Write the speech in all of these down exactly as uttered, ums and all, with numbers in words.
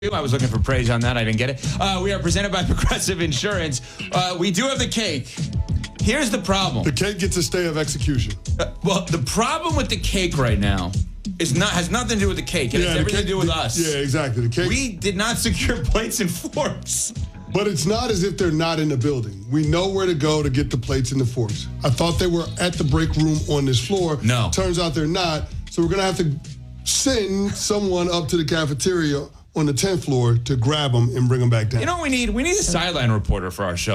I was looking for praise on that. I didn't get it. Uh, we are presented by Progressive Insurance. Uh, we do have the cake. Here's the problem. The cake gets a stay of execution. Uh, well, the problem with the cake right now is not has nothing to do with the cake. It yeah, has everything cake, to do with the, us. Yeah, exactly. The cake. We did not secure plates and forks. But it's not as if they're not in the building. We know where to go to get the plates and the forks. I thought they were at the break room on this floor. No. Turns out they're not. So we're going to have to send someone up to the cafeteria on the tenth floor to grab them and bring them back down. You know what we need? We need a sideline reporter for our show.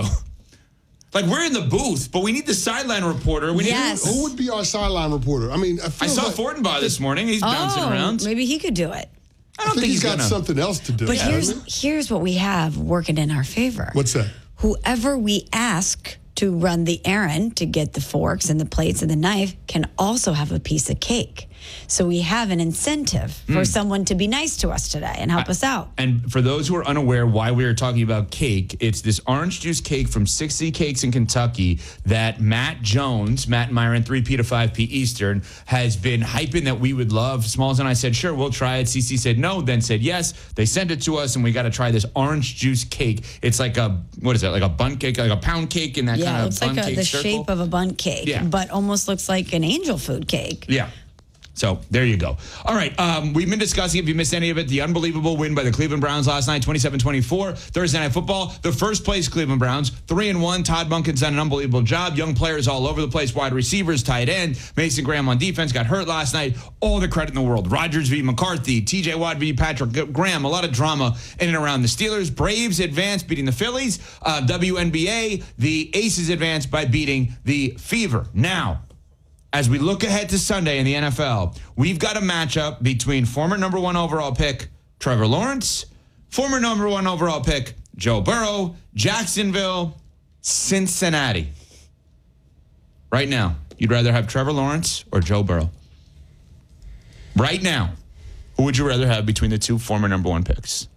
Like, we're in the booth, but we need the sideline reporter. We Yes. need Who would be our sideline reporter? I mean, I, feel I saw like, Fortenbaugh this morning. He's bouncing oh, around. maybe he could do it. I I don't think, think he's got gonna. something else to do. But Yeah, here's doesn't he? here's what we have working in our favor. What's that? Whoever we ask to run the errand to get the forks and the plates and the knife can also have a piece of cake. So we have an incentive for someone to be nice to us today and help us out. And for those who are unaware why we are talking about cake, it's this orange juice cake from sixty Cakes in Kentucky that Matt Jones, Matt Myron, three P to five P Eastern, has been hyping that we would love. Smalls and I said, sure, we'll try it. C C said no, then said yes. They sent it to us, and we got to try this orange juice cake. It's like a, what is it, like a bun cake, like a pound cake in that Yeah, kind it of looks bun like a, cake the circle. shape of a bundt cake, Yeah. but almost looks like an angel food cake. Yeah. So there you go. All right. Um, we've been discussing, if you missed any of it, the unbelievable win by the Cleveland Browns last night, twenty-seven twenty-four. Thursday Night Football, the first place Cleveland Browns, three and one. Todd Monken's done an unbelievable job. Young players all over the place, wide receivers, tight end. Mason Graham on defense got hurt last night. All the credit in the world. Rodgers v. McCarthy, T J Watt v. Patrick Graham. A lot of drama in and around the Steelers. Braves advanced, beating the Phillies. Uh, W N B A, the Aces advanced by beating the Fever. Now, as we look ahead to Sunday in the N F L, we've got a matchup between former number one overall pick Trevor Lawrence, former number one overall pick Joe Burrow, Jacksonville, Cincinnati. Right now, you'd rather have Trevor Lawrence or Joe Burrow? Right now, who would you rather have between the two former number one picks?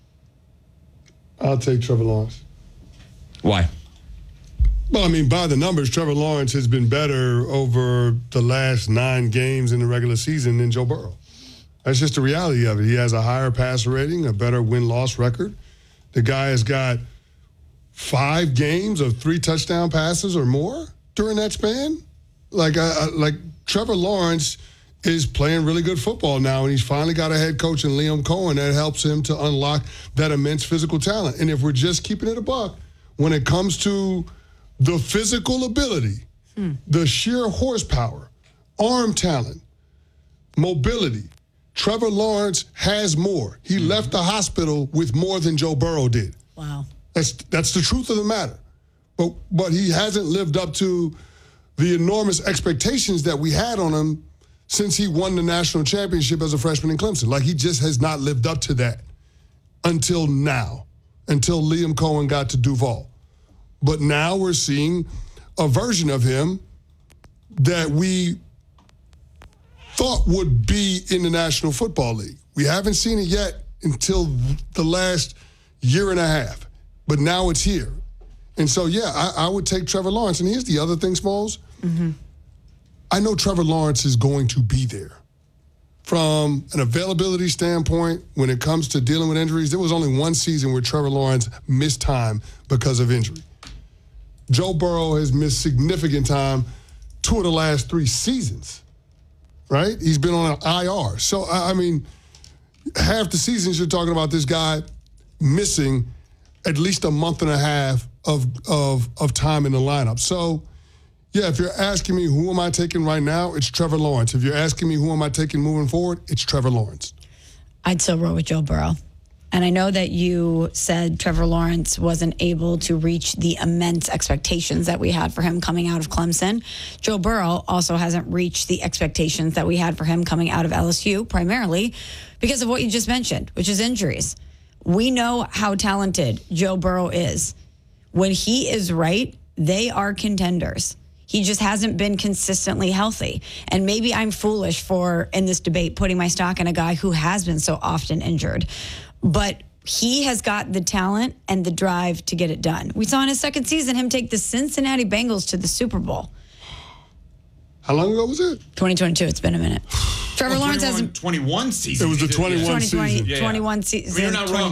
I'll take Trevor Lawrence. Why? Well, I mean, by the numbers, Trevor Lawrence has been better over the last nine games in the regular season than Joe Burrow. That's just the reality of it. He has a higher passer rating, a better win-loss record. The guy has got five games of three touchdown passes or more during that span. Like, uh, like Trevor Lawrence is playing really good football now, and he's finally got a head coach in Liam Cohen that helps him to unlock that immense physical talent. And if we're just keeping it a buck, when it comes to the physical ability, hmm. the sheer horsepower, arm talent, mobility, Trevor Lawrence has more. He mm-hmm. left the hospital with more than Joe Burrow did. Wow. That's that's the truth of the matter. But but he hasn't lived up to the enormous expectations that we had on him since he won the national championship as a freshman in Clemson. Like, he just has not lived up to that until now, until Liam Cohen got to Duval. But now we're seeing a version of him that we thought would be in the National Football League. We haven't seen it yet until the last year and a half, but now it's here. And so, yeah, I, I would take Trevor Lawrence. And here's the other thing, Smalls. Mm-hmm. I know Trevor Lawrence is going to be there. From an availability standpoint, when it comes to dealing with injuries, there was only one season where Trevor Lawrence missed time because of injury. Joe Burrow has missed significant time two of the last three seasons, right? He's been on an I R. So, I mean, half the seasons you're talking about this guy missing at least a month and a half of, of, of time in the lineup. So, yeah, if you're asking me who am I taking right now, it's Trevor Lawrence. If you're asking me who am I taking moving forward, it's Trevor Lawrence. I'd still roll with Joe Burrow. And I know that you said Trevor Lawrence wasn't able to reach the immense expectations that we had for him coming out of Clemson. Joe Burrow also hasn't reached the expectations that we had for him coming out of L S U, primarily because of what you just mentioned, which is injuries. We know how talented Joe Burrow is. When he is right, they are contenders. He just hasn't been consistently healthy. And maybe I'm foolish for, in this debate, putting my stock in a guy who has been so often injured. But he has got the talent and the drive to get it done. We saw in his second season him take the Cincinnati Bengals to the Super Bowl. How long ago was it? twenty twenty-two. It's been a minute. Trevor well, Lawrence hasn't. twenty-one season. It was the twenty-one twenty twenty, season. twenty-one season. I mean, you're not wrong.